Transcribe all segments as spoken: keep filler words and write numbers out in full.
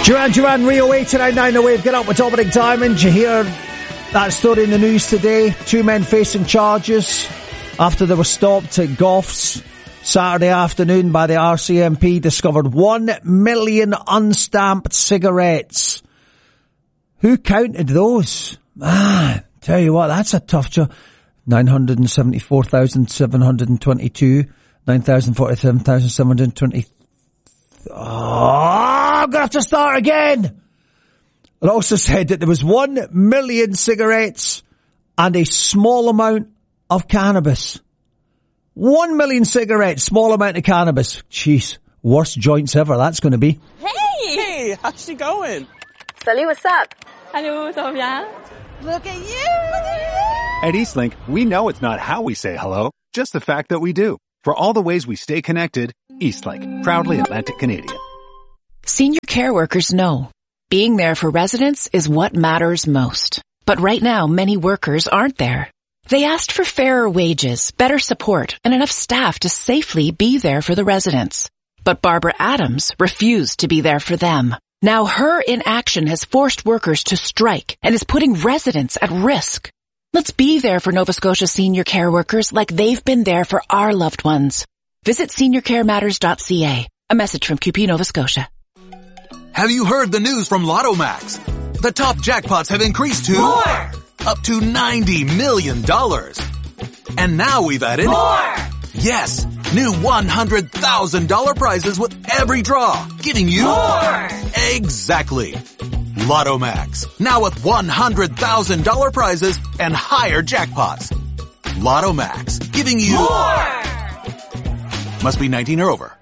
Duran Duran, Rio eighty-nine point nine The Wave. Get up with Dominic Diamond. You hear that story in the news today. Two men facing charges after they were stopped at Goffs Saturday afternoon by the R C M P. Discovered one million unstamped cigarettes. Who counted those? Man, tell you what, that's a tough job. nine hundred seventy-four thousand seven hundred twenty-two. nine thousand forty-seven thousand seven hundred twenty. Oh, I'm going to have to start again. It also said that there was one million cigarettes and a small amount of cannabis. One million cigarettes, small amount of cannabis. Jeez, worst joints ever, that's going to be. Hey! Hey, how's she going? Salut, what's up? Hello, ça va bien? Look at you! At Eastlink, we know it's not how we say hello, just the fact that we do. For all the ways we stay connected, Eastlink, proudly Atlantic Canadian. Senior care workers know being there for residents is what matters most. But right now, many workers aren't there. They asked for fairer wages, better support, and enough staff to safely be there for the residents. But Barbara Adams refused to be there for them. Now her inaction has forced workers to strike and is putting residents at risk. Let's be there for Nova Scotia senior care workers like they've been there for our loved ones. Visit senior care matters dot c a. A message from Q P Nova Scotia. Have you heard the news from Lotto Max? The top jackpots have increased to more, up to ninety million dollars. And now we've added more. Yes, new one hundred thousand dollars prizes with every draw, giving you more. Exactly. Lotto Max, now with one hundred thousand dollars prizes and higher jackpots. Lotto Max, giving you more. Must be nineteen or over.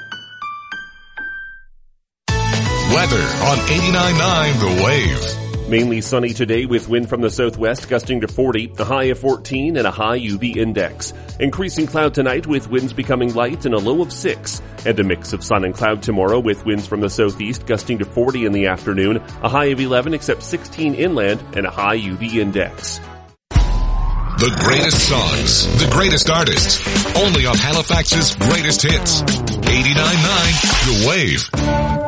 Weather on eighty-nine point nine The Wave. Mainly sunny today with wind from the southwest gusting to forty, a high of fourteen and a high U V index. Increasing cloud tonight with winds becoming light and a low of six. And a mix of sun and cloud tomorrow with winds from the southeast gusting to forty in the afternoon, a high of eleven except sixteen inland and a high U V index. The greatest songs, the greatest artists, only on Halifax's greatest hits. eighty-nine point nine The Wave.